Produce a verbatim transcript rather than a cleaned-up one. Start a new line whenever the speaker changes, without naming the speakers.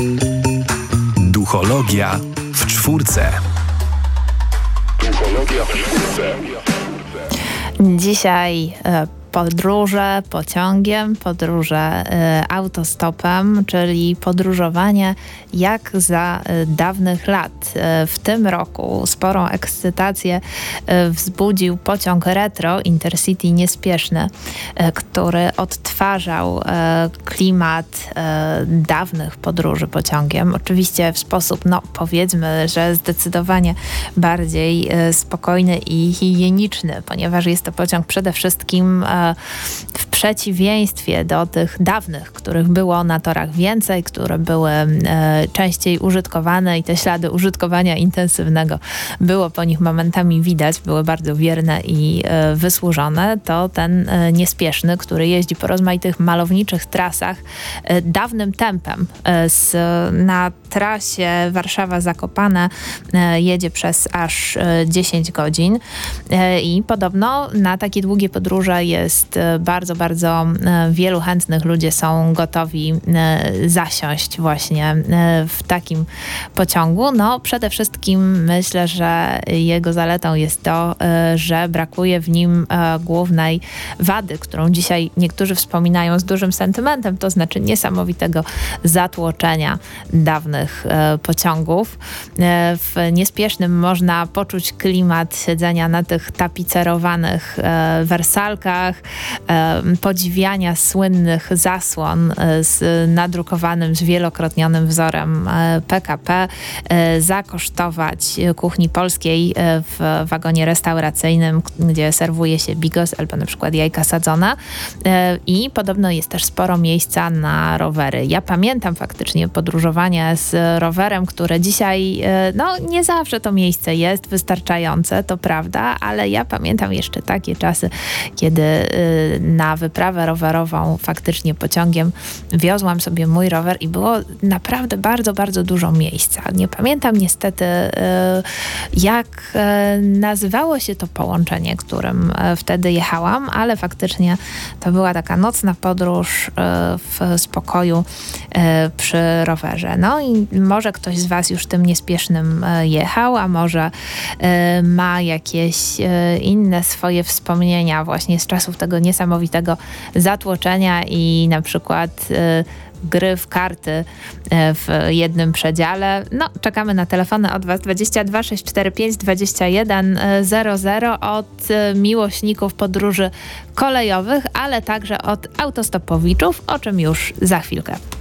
Duchologia w czwórce. Duchologia w czwórce.
Dzisiaj e, podróże pociągiem, podróże y, autostopem, czyli podróżowanie jak za y, dawnych lat. Y, w tym roku sporą ekscytację y, wzbudził pociąg retro Intercity niespieszny, y, który odtwarzał y, klimat y, dawnych podróży pociągiem. Oczywiście w sposób, no powiedzmy, że zdecydowanie bardziej y, spokojny i higieniczny, ponieważ jest to pociąg przede wszystkim y, w przeciwieństwie do tych dawnych, których było na torach więcej, które były e, częściej użytkowane i te ślady użytkowania intensywnego było po nich momentami widać, były bardzo wierne i e, wysłużone, to ten e, niespieszny, który jeździ po rozmaitych malowniczych trasach e, dawnym tempem. E, z, na trasie Warszawa-Zakopane e, jedzie przez aż e, dziesięć godzin e, i podobno na takie długie podróże jest Jest bardzo, bardzo wielu chętnych. Ludzie są gotowi zasiąść właśnie w takim pociągu. No przede wszystkim myślę, że jego zaletą jest to, że brakuje w nim głównej wady, którą dzisiaj niektórzy wspominają z dużym sentymentem, to znaczy niesamowitego zatłoczenia dawnych pociągów. W niespiesznym można poczuć klimat siedzenia na tych tapicerowanych wersalkach, podziwiania słynnych zasłon z nadrukowanym, zwielokrotnionym wzorem P K P, zakosztować kuchni polskiej w wagonie restauracyjnym, gdzie serwuje się bigos albo na przykład jajka sadzone i podobno jest też sporo miejsca na rowery. Ja pamiętam faktycznie podróżowanie z rowerem, które dzisiaj, no nie zawsze to miejsce jest wystarczające, to prawda, ale ja pamiętam jeszcze takie czasy, kiedy na wyprawę rowerową faktycznie pociągiem wiozłam sobie mój rower i było naprawdę bardzo, bardzo dużo miejsca. Nie pamiętam niestety, jak nazywało się to połączenie, którym wtedy jechałam, ale faktycznie to była taka nocna podróż w spokoju przy rowerze. No i może ktoś z Was już tym niespiesznym jechał, a może ma jakieś inne swoje wspomnienia właśnie z czasów tego niesamowitego zatłoczenia i na przykład y, gry w karty w jednym przedziale. No, czekamy na telefony od Was dwadzieścia dwa sześć cztery pięć dwadzieścia jeden zero zero od miłośników podróży kolejowych, ale także od autostopowiczów, o czym już za chwilkę.